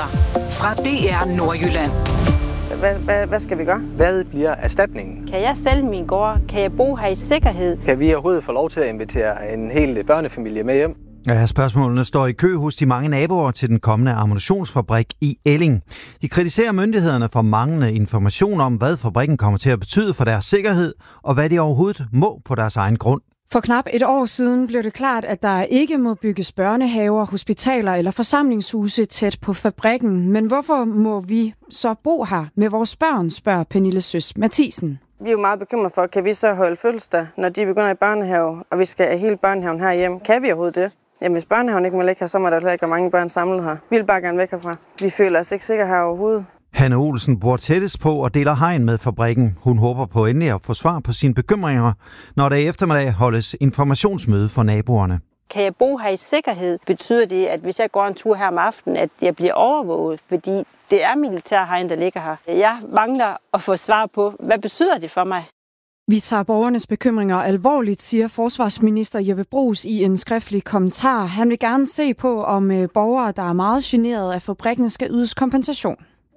nyheder fra DR Nordjylland. Hvad skal vi gøre? Hvad bliver erstatningen? Kan jeg sælge min gård? Kan jeg bo her i sikkerhed? Kan vi overhovedet få lov til at invitere en hel børnefamilie med hjem? Ja, spørgsmålene står i kø hos de mange naboer til den kommende ammunitionsfabrik i Elling. De kritiserer myndighederne for manglende information om, hvad fabrikken kommer til at betyde for deres sikkerhed, og hvad de overhovedet må på deres egen grund. For knap et år siden blev det klart, at der ikke må bygges børnehaver, hospitaler eller forsamlingshuse tæt på fabrikken. Men hvorfor må vi så bo her med vores børn, spørger Pernille Søs Mathisen. Vi er jo meget bekymrede for, kan vi så holde fødselsdag, når de begynder i børnehave, og vi skal have hele børnehaven herhjemme? Kan vi overhovedet det? Jamen, hvis børnehaven ikke må ligge her, så må der heller ikke være mange børn samlet her. Vi vil bare gerne væk herfra. Vi føler os ikke sikre her overhovedet. Hanne Olsen bor tættest på og deler hegn med fabrikken. Hun håber på endelig at få svar på sine bekymringer, når der i eftermiddag holdes informationsmøde for naboerne. Kan jeg bo her i sikkerhed? Betyder det, at hvis jeg går en tur her om aftenen, at jeg bliver overvåget? Fordi det er militærhegn, der ligger her. Jeg mangler at få svar på, hvad betyder det for mig? Vi tager borgernes bekymringer alvorligt, siger forsvarsminister Jeppe Bruus i en skriftlig kommentar. Han vil gerne se på, om borgere, der er meget generet af fabrikken, skal ydes kompensation.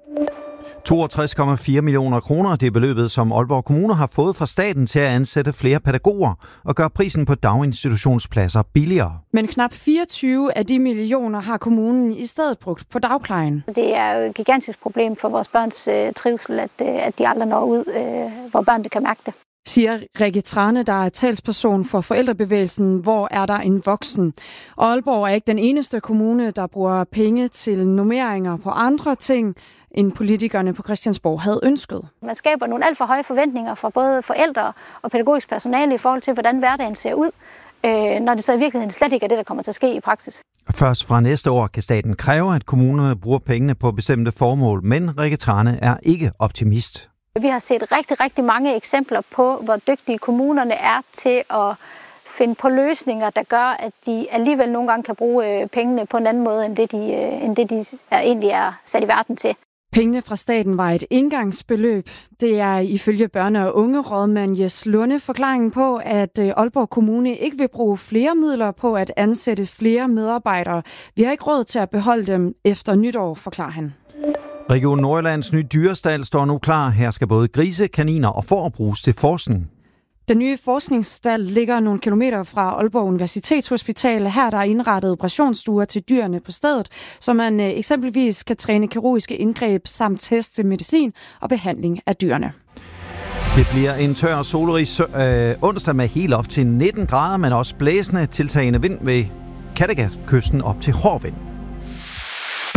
62,4 millioner kroner, det er beløbet, som Aalborg Kommune har fået fra staten til at ansætte flere pædagoger og gøre prisen på daginstitutionspladser billigere. Men knap 24 af de millioner har kommunen i stedet brugt på dagplejen. Det er jo et gigantisk problem for vores børns trivsel, at de aldrig når ud, hvor børnene kan mærke det. Siger Rikke Trane, der er talsperson for forældrebevægelsen, hvor er der en voksen. Og Aalborg er ikke den eneste kommune, der bruger penge til normeringer på andre ting, end politikerne på Christiansborg havde ønsket. Man skaber nogle alt for høje forventninger fra både forældre og pædagogisk personale i forhold til, hvordan hverdagen ser ud, når det så i virkeligheden slet ikke er det, der kommer til at ske i praksis. Først fra næste år kan staten kræve, at kommunerne bruger pengene på bestemte formål, men Rikke Trane er ikke optimist. Vi har set rigtig, rigtig mange eksempler på, hvor dygtige kommunerne er til at finde på løsninger, der gør, at de alligevel nogle gange kan bruge pengene på en anden måde, end det de egentlig er sat i verden til. Pengene fra staten var et engangsbeløb. Det er ifølge børne- og ungerådmand Jes Lunde forklaringen på, at Aalborg Kommune ikke vil bruge flere midler på at ansætte flere medarbejdere. Vi har ikke råd til at beholde dem efter nytår, forklarer han. Region Nordjyllands nye dyrestald står nu klar. Her skal både grise, kaniner og får bruges til forskning. Den nye forskningsstald ligger nogle kilometer fra Aalborg Universitetshospital. Her der er indrettet operationsstuer til dyrene på stedet, så man eksempelvis kan træne kirurgiske indgreb samt teste medicin og behandling af dyrene. Det bliver en tør og solrig onsdag med helt op til 19 grader, men også blæsende tiltagende vind ved Kattegatkysten op til hård vind.